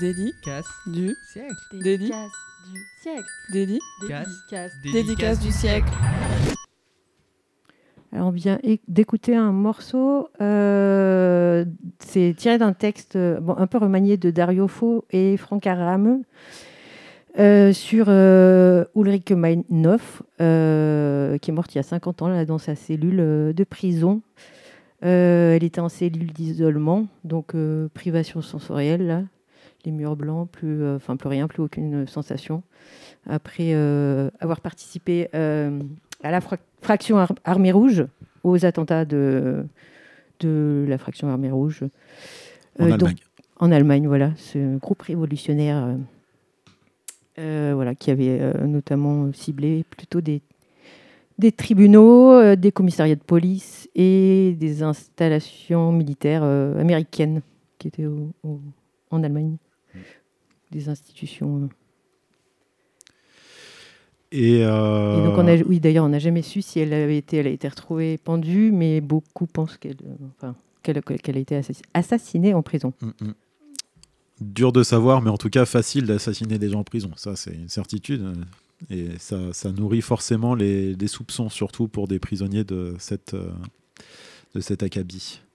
Dédicace du siècle. Dédicace du siècle. Dédicace du siècle. Alors, on vient d'écouter un morceau, c'est tiré d'un texte un peu remanié de Dario Fo et Franck Aram sur Ulrike Meinhof, qui est morte il y a 50 ans là, dans sa cellule de prison. Elle était en cellule d'isolement, donc privation sensorielle, là. Les murs blancs, plus rien, plus aucune sensation. Après avoir participé à la fraction Armée Rouge, aux attentats de la fraction Armée Rouge. Allemagne. En Allemagne, voilà. Ce groupe révolutionnaire qui avait notamment ciblé plutôt des tribunaux, des commissariats de police et des installations militaires américaines qui étaient en Allemagne. Des institutions. Et donc, d'ailleurs, on n'a jamais su si elle a été retrouvée pendue, mais beaucoup pensent qu'elle a été assassinée en prison. Dur de savoir, mais en tout cas facile d'assassiner des gens en prison. Ça, c'est une certitude. Et ça nourrit forcément les soupçons, surtout pour des prisonniers de cet acabit.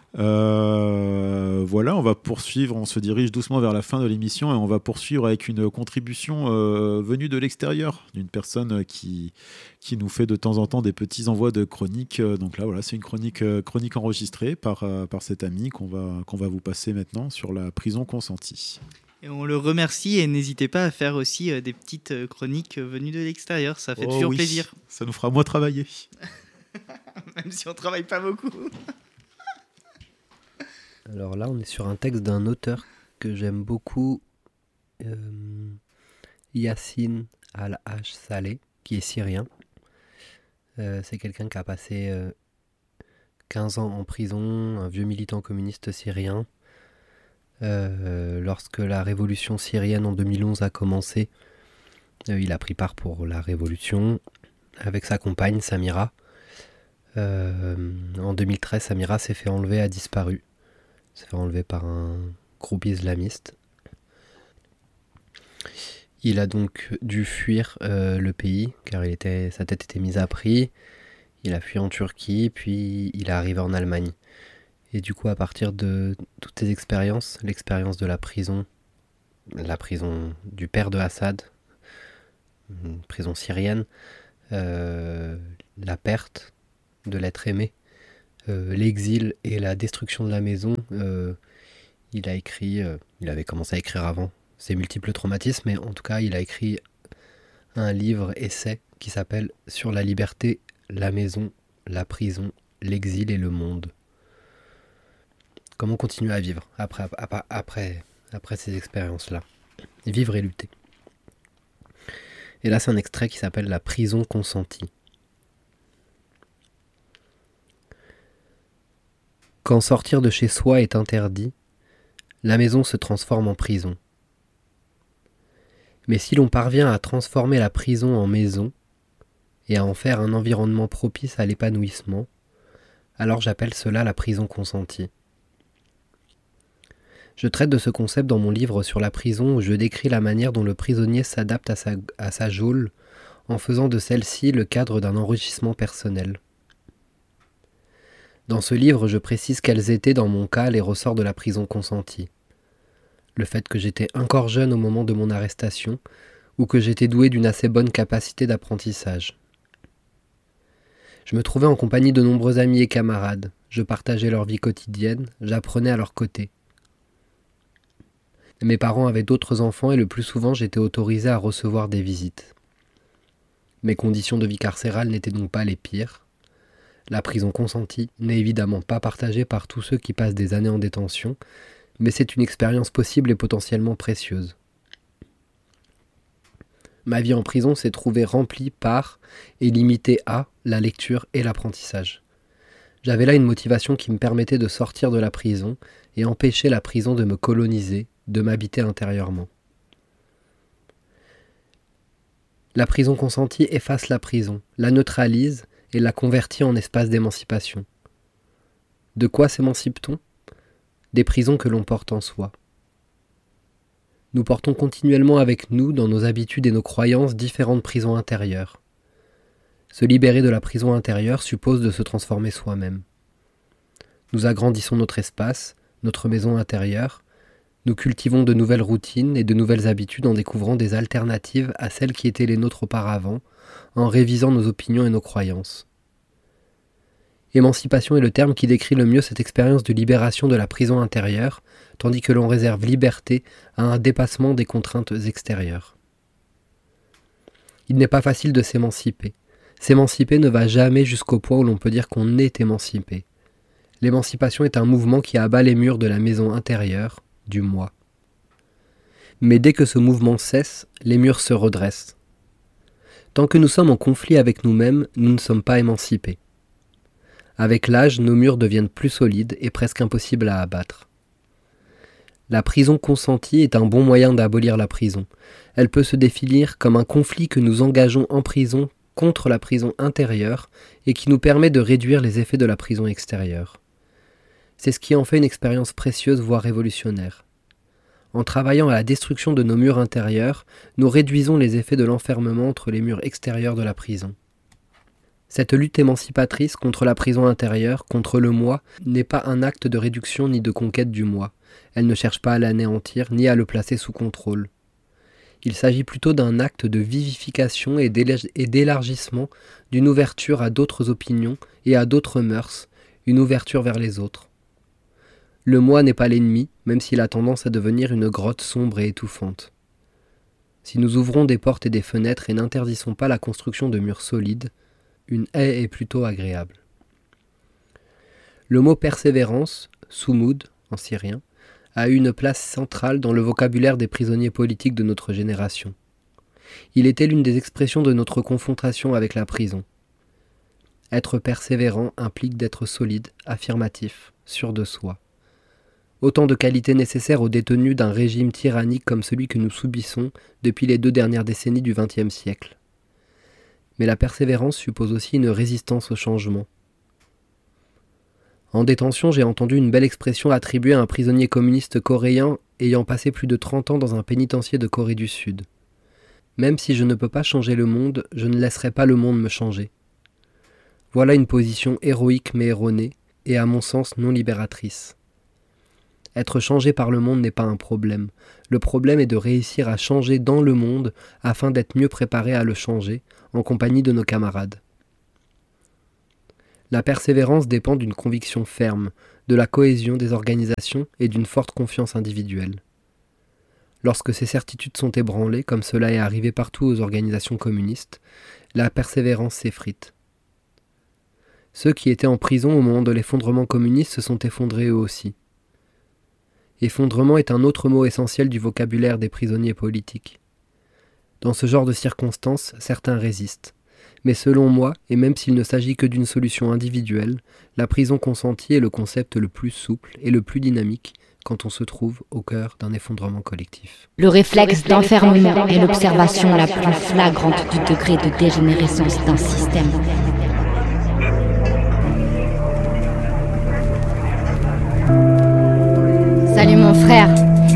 Voilà, on va poursuivre, on se dirige doucement vers la fin de l'émission et on va poursuivre avec une contribution venue de l'extérieur, d'une personne qui nous fait de temps en temps des petits envois de chroniques. Donc là, voilà, c'est une chronique enregistrée par cet ami qu'on va vous passer maintenant sur la prison consentie. Et on le remercie et n'hésitez pas à faire aussi des petites chroniques venues de l'extérieur, ça fait toujours plaisir. Ça nous fera moins travailler. Même si on travaille pas beaucoup. Alors là, on est sur un texte d'un auteur que j'aime beaucoup, Yassine Al-Haj Saleh, qui est syrien. C'est quelqu'un qui a passé 15 ans en prison, un vieux militant communiste syrien. Lorsque la révolution syrienne en 2011 a commencé, il a pris part pour la révolution avec sa compagne Samira. En 2013, Samira s'est fait enlever, a disparu. S'est fait enlever par un groupe islamiste. Il a donc dû fuir le pays car sa tête était mise à prix. Il a fui en Turquie, puis il est arrivé en Allemagne. Et du coup, à partir de toutes ces expériences, l'expérience de la prison du père de Assad, une prison syrienne, la perte de l'être aimé, l'exil et la destruction de la maison, il avait commencé à écrire avant ses multiples traumatismes, mais en tout cas il a écrit un livre-essai qui s'appelle « Sur la liberté, la maison, la prison, l'exil et le monde ». Comment continuer à vivre après ces expériences-là. Vivre et lutter. Et là c'est un extrait qui s'appelle « La prison consentie ». Quand sortir de chez soi est interdit, la maison se transforme en prison. Mais si l'on parvient à transformer la prison en maison et à en faire un environnement propice à l'épanouissement, alors j'appelle cela la prison consentie. Je traite de ce concept dans mon livre sur la prison où je décris la manière dont le prisonnier s'adapte à sa geôle en faisant de celle-ci le cadre d'un enrichissement personnel. Dans ce livre, je précise quels étaient dans mon cas les ressorts de la prison consentie. Le fait que j'étais encore jeune au moment de mon arrestation ou que j'étais doué d'une assez bonne capacité d'apprentissage. Je me trouvais en compagnie de nombreux amis et camarades, je partageais leur vie quotidienne, j'apprenais à leur côté. Mes parents avaient d'autres enfants et le plus souvent j'étais autorisé à recevoir des visites. Mes conditions de vie carcérale n'étaient donc pas les pires. La prison consentie n'est évidemment pas partagée par tous ceux qui passent des années en détention, mais c'est une expérience possible et potentiellement précieuse. Ma vie en prison s'est trouvée remplie par et limitée à la lecture et l'apprentissage. J'avais là une motivation qui me permettait de sortir de la prison et empêcher la prison de me coloniser, de m'habiter intérieurement. La prison consentie efface la prison, la neutralise et la convertit en espace d'émancipation. De quoi s'émancipe-t-on ? Des prisons que l'on porte en soi. Nous portons continuellement avec nous, dans nos habitudes et nos croyances, différentes prisons intérieures. Se libérer de la prison intérieure suppose de se transformer soi-même. Nous agrandissons notre espace, notre maison intérieure. Nous cultivons de nouvelles routines et de nouvelles habitudes en découvrant des alternatives à celles qui étaient les nôtres auparavant, en révisant nos opinions et nos croyances. Émancipation est le terme qui décrit le mieux cette expérience de libération de la prison intérieure, tandis que l'on réserve liberté à un dépassement des contraintes extérieures. Il n'est pas facile de s'émanciper. S'émanciper ne va jamais jusqu'au point où l'on peut dire qu'on est émancipé. L'émancipation est un mouvement qui abat les murs de la maison intérieure, du moi. Mais dès que ce mouvement cesse, les murs se redressent. Tant que nous sommes en conflit avec nous-mêmes, nous ne sommes pas émancipés. Avec l'âge, nos murs deviennent plus solides et presque impossibles à abattre. La prison consentie est un bon moyen d'abolir la prison. Elle peut se définir comme un conflit que nous engageons en prison contre la prison intérieure et qui nous permet de réduire les effets de la prison extérieure. C'est ce qui en fait une expérience précieuse, voire révolutionnaire. En travaillant à la destruction de nos murs intérieurs, nous réduisons les effets de l'enfermement entre les murs extérieurs de la prison. Cette lutte émancipatrice contre la prison intérieure, contre le moi, n'est pas un acte de réduction ni de conquête du moi. Elle ne cherche pas à l'anéantir ni à le placer sous contrôle. Il s'agit plutôt d'un acte de vivification et d'élargissement, d'une ouverture à d'autres opinions et à d'autres mœurs, une ouverture vers les autres. Le moi n'est pas l'ennemi, même s'il a tendance à devenir une grotte sombre et étouffante. Si nous ouvrons des portes et des fenêtres et n'interdisons pas la construction de murs solides, une haie est plutôt agréable. Le mot persévérance, soumoud en syrien, a eu une place centrale dans le vocabulaire des prisonniers politiques de notre génération. Il était l'une des expressions de notre confrontation avec la prison. Être persévérant implique d'être solide, affirmatif, sûr de soi. Autant de qualités nécessaires aux détenus d'un régime tyrannique comme celui que nous subissons depuis les 2 dernières décennies du XXe siècle. Mais la persévérance suppose aussi une résistance au changement. En détention, j'ai entendu une belle expression attribuée à un prisonnier communiste coréen ayant passé plus de 30 ans dans un pénitencier de Corée du Sud. Même si je ne peux pas changer le monde, je ne laisserai pas le monde me changer. Voilà une position héroïque mais erronée, et à mon sens non libératrice. Être changé par le monde n'est pas un problème. Le problème est de réussir à changer dans le monde afin d'être mieux préparé à le changer, en compagnie de nos camarades. La persévérance dépend d'une conviction ferme, de la cohésion des organisations et d'une forte confiance individuelle. Lorsque ces certitudes sont ébranlées, comme cela est arrivé partout aux organisations communistes, la persévérance s'effrite. Ceux qui étaient en prison au moment de l'effondrement communiste se sont effondrés eux aussi. Effondrement est un autre mot essentiel du vocabulaire des prisonniers politiques. Dans ce genre de circonstances, certains résistent. Mais selon moi, et même s'il ne s'agit que d'une solution individuelle, la prison consentie est le concept le plus souple et le plus dynamique quand on se trouve au cœur d'un effondrement collectif. Le réflexe d'enfermement est l'observation la plus flagrante du degré de dégénérescence d'un système.